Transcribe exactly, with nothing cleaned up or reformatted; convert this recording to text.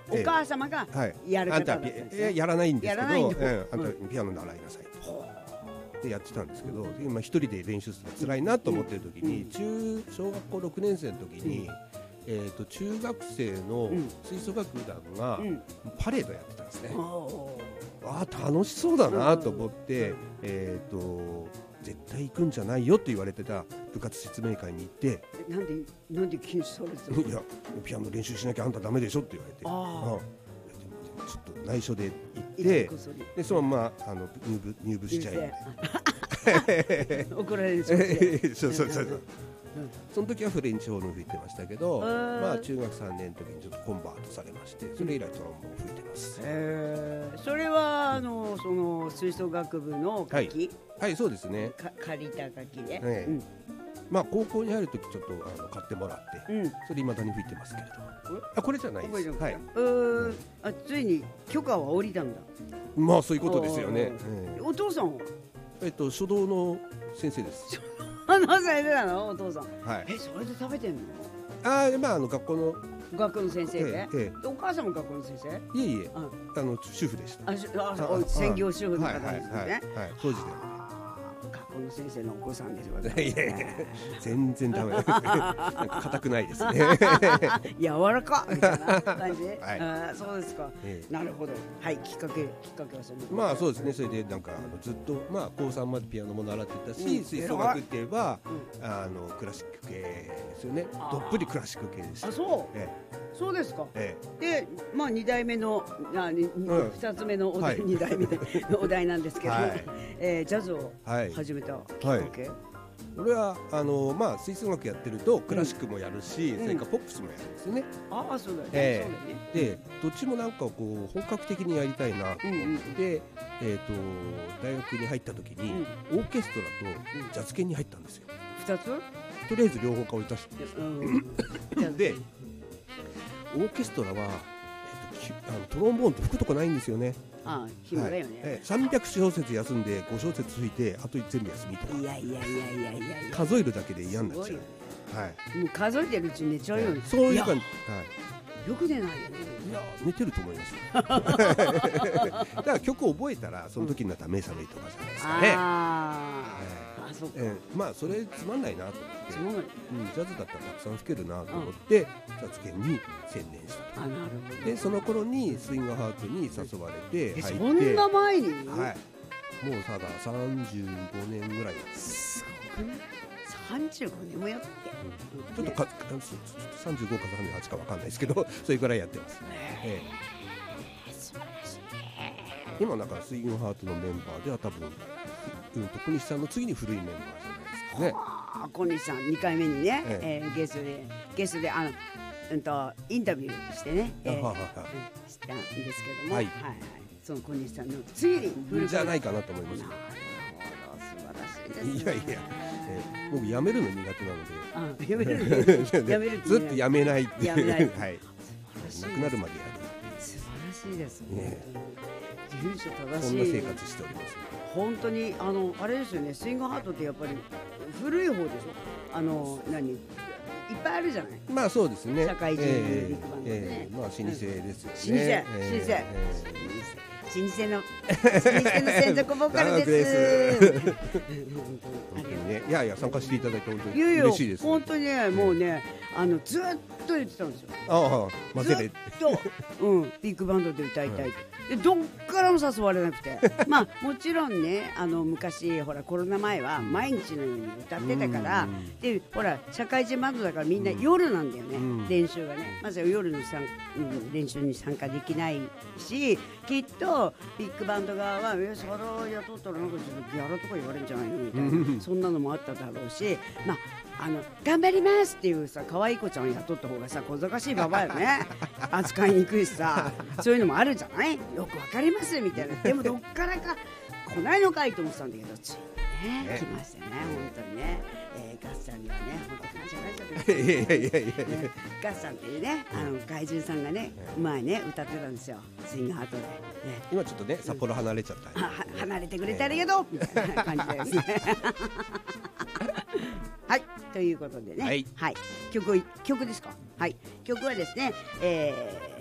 お母様がやる方だったんですね。 あんたやらないんですけど、 やらないんだうん、あんたピアノ習いなさいとでやってたんですけど、今一人で練習するの辛いなと思ってる時に、中小学校ろくねん生の時に、えー、と中学生の吹奏楽団がパレードやってたんですね。ああ楽しそうだなと思って、えー、と絶対行くんじゃないよって言われてた部活説明会に行って、 なんでなんで禁止されてるの？ いやピアノ練習しなきゃあんたダメでしょって言われて、ああちょっと内緒で行って、でそのままあの入部入部しちゃえ怒られるしそうそうそうそう、うん、その時はフレンチホルン吹いてましたけど、まあ中学さんねんの時にちょっとコンバートされまして、それ以来トロンボーン吹いてます。 えー、それはあのその吹奏楽部の楽器、 はい、はい、そうですね。 か借りた楽器で、 ね、うん、まあ高校に入る時ちょっとあの買ってもらって、うん、それ未だに吹いてますけれど、あこれじゃないです。はい。 うん、あついに許可は下りたんだ。 まあそういうことですよね。 えー、お父さんはえっと書道の先生です。 あの先生なのお父さん。 はい。 えそれで食べてんの？ あまああの学校の学校の先生で、ええ、お母さんも学校の先生？ いえいえ、あ, あの主婦でした。 ああ専業主婦の方ですね。 はいはい、当時で。 学校の先生のお子さんですよね。 いやいや全然ダメ。硬くないですね。 柔らかみたいな感じ。はい、あそうですか、ええ。なるほど。はいきっかけきっかけはその。 まあそうですね。それでなんかあのずっとまあ高さんまでピアノも習ってたし、うん、吹奏楽って言えば、うん、あのクラシック系ですよね。どっぷりクラシック系でした。 あそう。ええそうですか、ええ、で、まあ、に代目のあに、うん、ふたつめのお題、はい、に代目のお題なんですけど、はいえー、ジャズを始めたきっかけ、はいはい、 俺はあの、まあ、吹奏楽やってるとクラシックもやるし、うん、それからポップスもやるんですよね、 うん、ああそうだよね、 えー、でどっちもなんかこう本格的にやりたいなと思って、うんうん、で、えー、と大学に入った時に、うん、オーケストラとジャズ研に入ったんですよ。 ふたつとりあえず両方顔出して、うん、でオーケストラは、えー、とあのトロンボーンって吹くとこないんですよね。 ああ暇だよね、 はいえー、さんびゃくしょうせつ休んでごしょうせつ吹いてあと全部休みとか、 いやいやいやいやいや数えるだけで嫌になっちゃう、ねはい、もう数えてるうちに寝ちゃうよね、 はい、そういう感じ、はい、 よく寝ないよね。 いや寝てると思いますよだから曲覚えたらその時になったら目覚めとかじゃないですかね、うん、ああそうか、えー、まあそれつまんないなと思って、うん、ジャズだったらたくさん吹けるなと思って、うん、ジャズ研に専念したと。 あなるほど。 でその頃にスイングハートに誘われて入って、 そんな前に、はい、 もうたださんじゅうごねんぐらいすごくねさんじゅうごねんもやって、 うん、ちょっとかさんじゅうごかさんじゅうはちか分かんないですけどそれぐらいやってます、ええー、素晴らしいね。 今なんかスイングハートのメンバーでは多分、うん、と小西さんの次に古いメンバーじゃないですかね。 あ小西さんにかいめにね、ええー、ゲストでゲストであの、うんと、インタビューしてね、えー、はははしたんですけども、はいはいはい、その小西さんの次に古いじゃないかなと思います。なるほど素晴らしいですね。 いやいやえー、僕やめるの苦手なので、 あやめるやめるずっとやめないってやめないはい、 なくなるまでやる。 素晴らしいですね。 ね住所正しい。 そんな生活しております。 本当にあのあれですよね。スイングハートってやっぱり古い方でしょ。あの何いっぱいあるじゃない。 まあそうですね。 社会人のビッグバンドね、 えーえー、まあ老舗ですよね。 老舗、老舗。老舗の老舗の専属ボーカルです。 本当にね、いやいや参加していただいて本当に嬉しいです。 本当にね、もうね、あのずっと言ってたんですよ。 ああ、まずれ。 と、うん、ビッグバンドで歌いたいと。でどっからも誘われなくて、まあもちろんね、あの昔ほらコロナ前は毎日のように歌ってたから、でほら社会人バンドだからみんな夜なんだよね、練習がね。まず夜のさん、うん、練習に参加できないし、きっとビッグバンド側はえそれを雇ったらなんかちょっとギャラとか言われるんじゃないのみたいな、そんなのもあっただろうし、まああの頑張りますっていうさ可愛い子ちゃんを雇った方がさ小賢しいババアよね扱いにくいしさ、そういうのもあるじゃない。よくわかりますみたいな。でもどっからか来ないのかいと思ってたんだけど、ついにね、ね来ましたね本当にね、えー、ガッサンにはね本当感謝感謝です。いやいやいやいや、ね、ガッサンっていうねあの怪獣さんがね前ね歌ってたんですよ、スイングハートで、ね、 今ちょっとね札幌離れちゃった、 うん、は離れてくれてありがとう、みたいな感じですねはいということでね、はい、はい、曲曲ですか。はい、曲はですね、えー